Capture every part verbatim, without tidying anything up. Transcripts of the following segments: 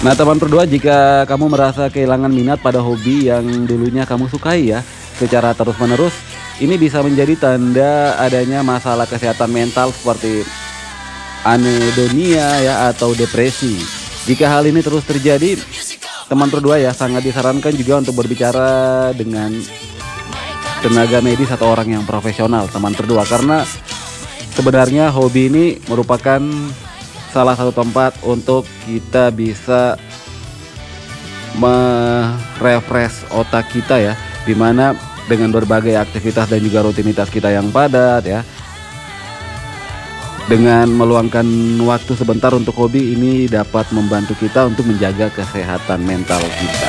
Nah teman berdua, jika kamu merasa kehilangan minat pada hobi yang dulunya kamu sukai ya secara terus menerus, ini bisa menjadi tanda adanya masalah kesehatan mental seperti anedonia ya atau depresi. Jika hal ini terus terjadi, teman berdua ya sangat disarankan juga untuk berbicara dengan tenaga medis atau orang yang profesional teman berdua, karena sebenarnya hobi ini merupakan salah satu tempat untuk kita bisa merefresh otak kita ya, dimana dengan berbagai aktivitas dan juga rutinitas kita yang padat ya, dengan meluangkan waktu sebentar untuk hobi ini dapat membantu kita untuk menjaga kesehatan mental kita.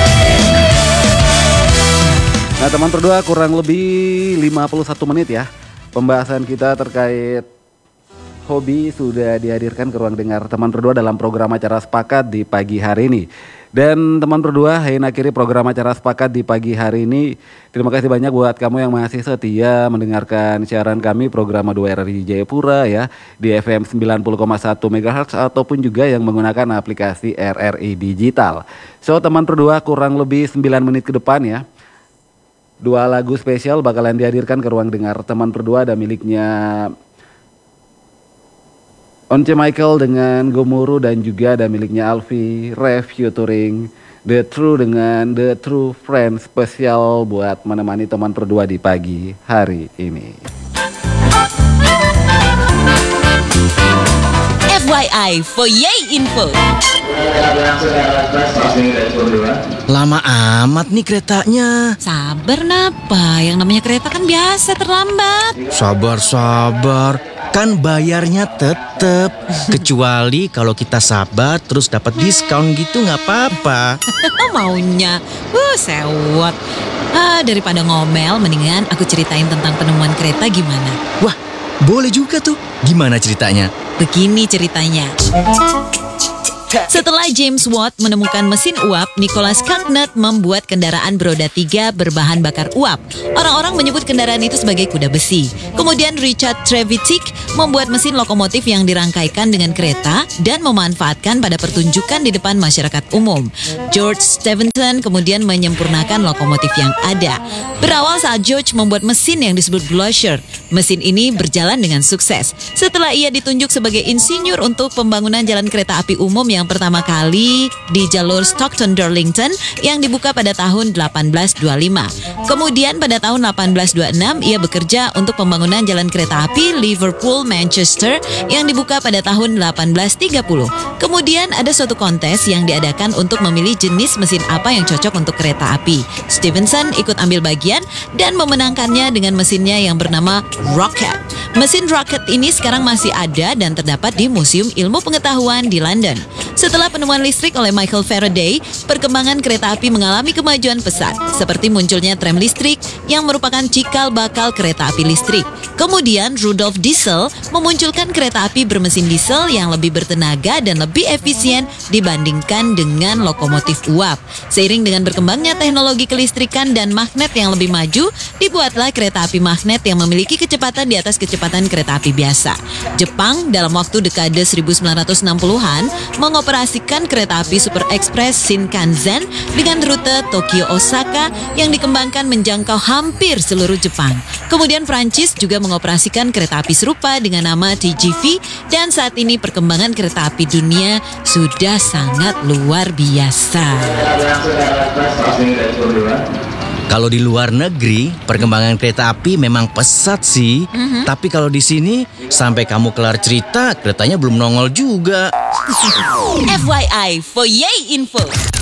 Nah teman berdua, kurang lebih lima puluh satu menit ya pembahasan kita terkait hobi sudah dihadirkan ke ruang dengar teman berdua dalam program acara Sepakat di pagi hari ini. Dan teman berdua, ingin akhiri program acara Sepakat di pagi hari ini. Terima kasih banyak buat kamu yang masih setia mendengarkan siaran kami program dua R R I Jayapura ya di F M sembilan puluh koma satu megahertz ataupun juga yang menggunakan aplikasi R R I Digital. So teman berdua, kurang lebih sembilan menit ke depan ya, dua lagu spesial bakalan dihadirkan ke ruang dengar teman berdua. Ada miliknya Once Michael dengan Gomuru, dan juga ada miliknya Alfi Rev featuring The True dengan The True Friend, spesial buat menemani teman berdua di pagi hari ini. F Y I for Yay Info. Lama amat nih keretanya. Sabar napa, yang namanya kereta kan biasa terlambat. Sabar sabar, kan bayarnya tetep. Kecuali kalau kita sabar terus dapat diskon gitu nggak apa-apa. Maunya, uh sewot. Ah, daripada ngomel, mendingan aku ceritain tentang penemuan kereta gimana? Wah, boleh juga tuh. Gimana ceritanya? Begini ceritanya. Setelah James Watt menemukan mesin uap, Nicholas Cagney membuat kendaraan beroda tiga berbahan bakar uap. Orang-orang menyebut kendaraan itu sebagai kuda besi. Kemudian Richard Trevithick membuat mesin lokomotif yang dirangkaikan dengan kereta dan memanfaatkan pada pertunjukan di depan masyarakat umum. George Stephenson kemudian menyempurnakan lokomotif yang ada. Berawal saat George membuat mesin yang disebut Gloucester. Mesin ini berjalan dengan sukses. Setelah ia ditunjuk sebagai insinyur untuk pembangunan jalan kereta api umum yang pertama kali di jalur Stockton-Darlington yang dibuka pada tahun delapan belas dua puluh lima. Kemudian pada tahun delapan belas dua puluh enam ia bekerja untuk pembangunan jalan kereta api Liverpool-Manchester yang dibuka pada tahun delapan belas tiga puluh. Kemudian ada suatu kontes yang diadakan untuk memilih jenis mesin apa yang cocok untuk kereta api. Stevenson ikut ambil bagian dan memenangkannya dengan mesinnya yang bernama Rocket. Mesin Rocket ini sekarang masih ada dan terdapat di Museum Ilmu Pengetahuan di London. Setelah penemuan listrik oleh Michael Faraday, perkembangan kereta api mengalami kemajuan pesat, seperti munculnya tram listrik yang merupakan cikal bakal kereta api listrik. Kemudian Rudolf Diesel memunculkan kereta api bermesin diesel yang lebih bertenaga dan lebih efisien dibandingkan dengan lokomotif uap. Seiring dengan berkembangnya teknologi kelistrikan dan magnet yang lebih maju, dibuatlah kereta api magnet yang memiliki kecepatan di atas kecepatan kereta api biasa. Jepang dalam waktu dekade seribu sembilan ratus enam puluhan mengoperasikan kereta api Super Express Shinkansen dengan rute Tokyo-Osaka yang dikembangkan menjangkau hampir seluruh Jepang. Kemudian Prancis juga mengoperasikan kereta api serupa dengan nama T G V, dan saat ini perkembangan kereta api dunia sudah sangat luar biasa. Kalau di luar negeri, perkembangan kereta api memang pesat sih. Mm-hmm. Tapi kalau di sini, sampai kamu kelar cerita, keretanya belum nongol juga. F Y I for Yay Info.